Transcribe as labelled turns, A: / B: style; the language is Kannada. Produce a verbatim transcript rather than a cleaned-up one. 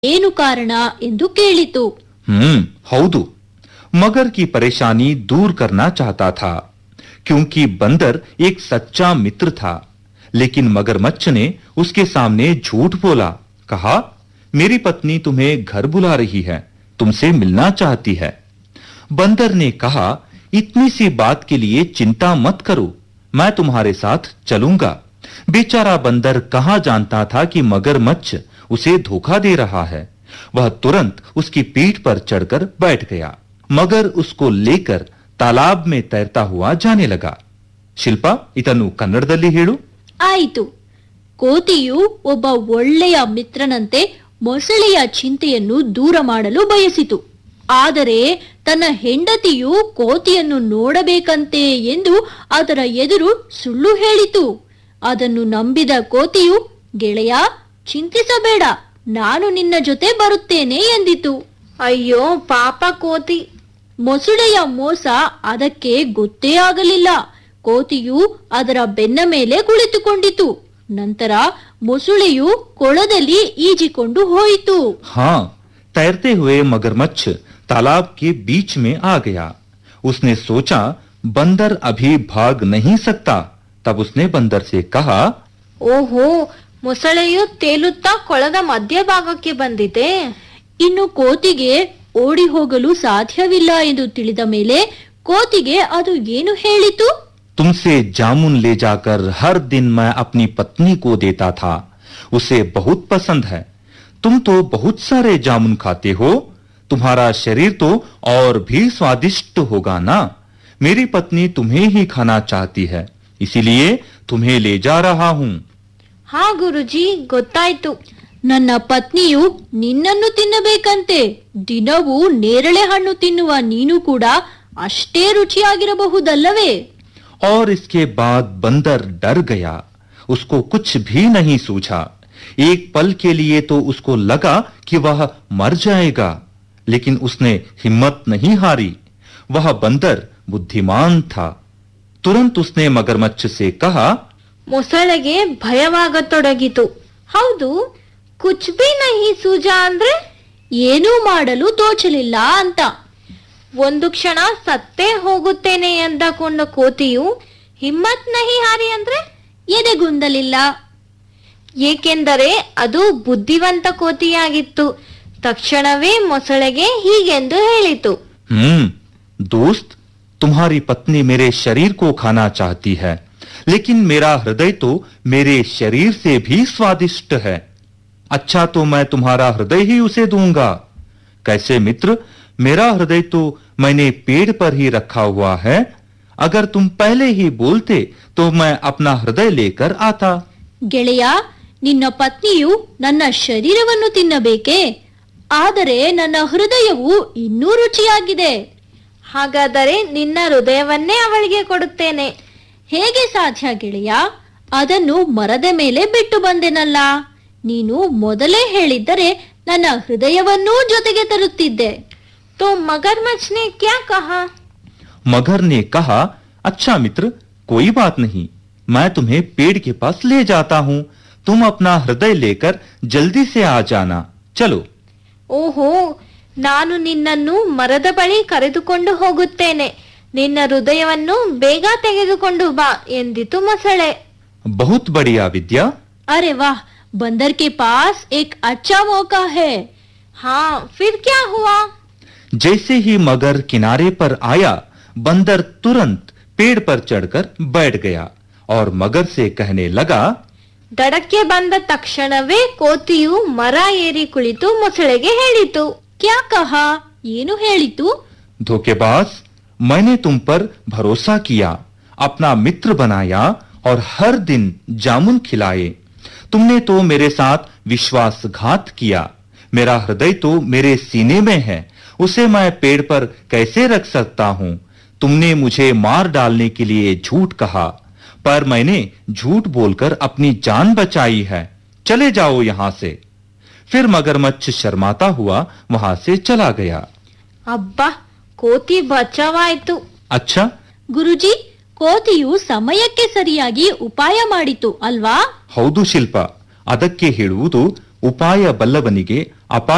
A: ಏನು ಕಾರಣ ಎಂದು ಕೇಳಿತು.
B: हम्म हौदु मगर की परेशानी दूर करना चाहता था क्योंकि बंदर एक सच्चा मित्र था। लेकिन मगरमच्छ ने उसके सामने झूठ बोला, कहा मेरी पत्नी तुम्हें घर बुला रही है, तुमसे मिलना चाहती है। बंदर ने कहा इतनी सी बात के लिए चिंता मत करो, मैं तुम्हारे साथ चलूंगा। बेचारा बंदर कहां जानता था कि मगरमच्छ उसे धोखा दे रहा है। वह तुरंत उसकी पीठ पर चढ़कर बैठ गया। मगर उसको लेकर तालाब में तैरता हुआ जाने लगा। ಶಿಲ್ಪಾ, ಇದನ್ನು ಕನ್ನಡದಲ್ಲಿ ಹೇಳು.
A: ಆಯಿತು. ಕೋತಿಯು ಒಬ್ಬ ಒಳ್ಳೆಯ ಮಿತ್ರನಂತೆ ಮೊಸಳೆಯ ಚಿಂತೆಯನ್ನು ದೂರ ಮಾಡಲು ಬಯಸಿತು. ಆದರೆ ತನ್ನ ಹೆಂಡತಿಯು ಕೋತಿಯನ್ನು ನೋಡಬೇಕಂತೆ ಎಂದು ಅದರ ಎದುರು ಸುಳ್ಳು ಹೇಳಿತು. ಅದನ್ನು ನಂಬಿದ ಕೋತಿಯು, ಗೆಳೆಯ, ಚಿಂತಿಸಬೇಡ, ನಾನು ನಿನ್ನ ಜೊತೆ ಬರುತ್ತೇನೆ ಎಂದಿತು.
C: ಅಯ್ಯೋ ಪಾಪ ಕೋತಿ.
A: ಮೊಸಳೆಯ ಮೋಸ ಅದಕ್ಕೆ ಗೊತ್ತೇ ಆಗಲಿಲ್ಲ. ಕೋತಿಯು ಅದರ ಬೆನ್ನ ಮೇಲೆ ಕುಳಿತುಕೊಂಡಿತು. ನಂತರ ಮೊಸಳೆಯು ಕೊಳದಲ್ಲಿ ಈಜಿಕೊಂಡು ಹೋಯಿತು.
B: हाँ, तैरते हुए मगरमच्छ तालाब के बीच में आ गया। उसने सोचा बंदर अभी भाग नहीं सकता। तब उसने बंदर से कहा,
C: ಓಹೋ, ಮೊಸಳೆಯು ತೇಲುತ್ತಾ ಕೊಳದ ಮಧ್ಯಭಾಗಕ್ಕೆ ಬಂದಿದೆ.
A: ಇನ್ನು ಕೋತಿಗೆ ಓಡಿ ಹೋಗಲು ಸಾಧ್ಯವಿಲ್ಲ ಎಂದು ತಿಳಿದ ಮೇಲೆ ಕೋತಿಗೆ ಅದು ಏನು ಹೇಳಿತು?
B: तुमसे जामुन ले जाकर हर दिन मैं अपनी पत्नी को देता था, उसे बहुत पसंद है। तुम तो बहुत सारे जामुन खाते हो, तुम्हारा शरीर तो और भी स्वादिष्ट होगा ना। मेरी पत्नी तुम्हें ही खाना चाहती है, इसीलिए तुम्हें ले जा रहा हूँ।
C: ಹಾ ಗುರುಜಿ, ಗೊತ್ತಾಯ್ತು.
A: ನನ್ನ ಪತ್ನಿಯು ನಿನ್ನನ್ನು ತಿನ್ನಬೇಕಂತೆ. ದಿನವೂ ನೇರಳೆ ಹಣ್ಣು ತಿನ್ನುವ ನೀನು ಕೂಡ ಅಷ್ಟೇ ರುಚಿಯಾಗಿರಬಹುದಲ್ಲವೇ?
B: और इसके बाद बंदर डर गया। उसको कुछ भी नहीं सूझा। एक पल के लिए तो उसको लगा कि वह मर जाएगा, लेकिन उसने हिम्मत नहीं हारी। वह बंदर बुद्धिमान था। तुरंत उसने मगरमच्छ से कहा,
C: ಮೊಸಳೆಗೆ ಭಯವಾಗತೊಡಗಿತು. ಹೌದು, ಕುಚ್ ಬಿ ನಹಿ ಸೂಜಾ ಅಂದ್ರೆ
A: ಏನೂ ಮಾಡಲು ತೋಚಲಿಲ್ಲ ಅಂತ.
C: ಒಂದು ಕ್ಷಣ ಸತ್ತೇ ಹೋಗುತ್ತೇನೆ ಎಂದಕೊಂಡ ಕೋತಿಯು ಹಿಮ್ಮತ್ ನಹಿ ಹಾರಿ ಅಂದ್ರೆ
A: ಎದೆಗುಂದಲಿಲ್ಲ.
C: ಏಕೆಂದರೆ ಅದು ಬುದ್ಧಿವಂತ ಕೋತಿಯಾಗಿತ್ತು. ತಕ್ಷಣವೇ ಮೊಸಳೆಗೆ ಹೀಗೆಂದು ಹೇಳಿತು,
B: हम्म दोस्त, तुम्हारी पत्नी मेरे शरीर को खाना चाहती है, लेकिन मेरा हृदय तो मेरे शरीर से भी स्वादिष्ट है। अच्छा, तो मैं तुम्हारा हृदय ही उसे दूंगा। कैसे मित्र, मेरा हृदय तो मैंने पेड़ पर ही रखा हुआ है। अगर तुम पहले ही बोलते तो मैं अपना हृदय लेकर आता।
A: ಗೆಳೆಯ, ನಿನ್ನ ಪತ್ನಿಯು ನನ್ನ ಶರೀರವನ್ನು ತಿನ್ನಬೇಕೇ? ಆದರೆ ನನ್ನ ಹೃದಯವು ಇನ್ನೂ ರುಚಿಯಾಗಿದೆ.
C: ಹಾಗಾದರೆ ನಿನ್ನ ಹೃದಯವನ್ನೇ ಅವಳಿಗೆ ಕೊಡುತ್ತೇನೆ.
A: ಹೇಗೆ ಸಾಧ್ಯ ಗೆಳೆಯ? ಅದನ್ನು ಮರದ ಮೇಲೆ ಬಿಟ್ಟು ಬಂದೆನಲ್ಲ. ನೀನು ಮೊದಲೇ ಹೇಳಿದ್ದರೆ ನನ್ನ ಹೃದಯವನ್ನೂ ಜೊತೆಗೆ ತರುತ್ತಿದ್ದೆ.
C: तो मगरमच्छ ने क्या कहा?
B: मगर ने कहा, अच्छा मित्र, कोई बात नहीं, मैं तुम्हें पेड़ के पास ले जाता हूँ। तुम अपना हृदय लेकर जल्दी से आ जाना, चलो।
C: ಓಹೋ, ನಾನು ನಿನ್ನನ್ನು ಮರದ ಬಳಿ ಕರೆದುಕೊಂಡು ಹೋಗುತ್ತೇನೆ. ನಿನ್ನ ಹೃದಯವನ್ನು ಬೇಗ ತೆಗೆದುಕೊಂಡು ಬಾ ಎಂದಿತು ಮೊಸಳೆ.
B: बहुत बढ़िया विद्या।
A: अरे वाह, बंदर के पास एक अच्छा मौका है।
C: हाँ, फिर क्या हुआ?
B: जैसे ही मगर किनारे पर आया, बंदर तुरंत पेड़ पर चढ़कर बैठ गया और मगर से कहने लगा,
C: ದಡಕ್ಕೆ ಬಂದ ತಕ್ಷಣವೇ ಕೋತಿಯು ಮರ ಏರಿ ಕುಳಿತು ಮೊಸಳೆಗೆ ಹೇಳಿತು.
A: क्या कहा? ಏನು ಹೇಳಿತು?
B: धोखेबाज, मैंने तुम पर भरोसा किया, अपना मित्र बनाया और हर दिन जामुन खिलाए। तुमने तो मेरे साथ विश्वासघात किया। मेरा हृदय तो मेरे सीने में है, उसे मैं पेड़ पर कैसे रख सकता हूँ? तुमने मुझे मार डालने के लिए झूठ कहा, पर मैंने झूठ बोलकर अपनी जान बचाई है। चले जाओ यहाँ से। फिर मगरमच्छ शर्माता हुआ वहां से चला गया।
C: ಅಬ್ಬಾ, ಕೋತಿ ಬಚಾವಾಯ್ತು.
B: अच्छा,
A: ಗುರುಜಿ, ಕೋತಿಯು ಸಮಯಕ್ಕೆ ಸರಿಯಾಗಿ ಉಪಾಯ ಮಾಡಿತು ಅಲ್ವಾ?
B: ಹೌದು ಶಿಲ್ಪ, ಅದಕ್ಕೆ ಹೇಳುವುದು ಉಪಾಯ ಬಲ್ಲವನಿಗೆ ಅಪಾಯ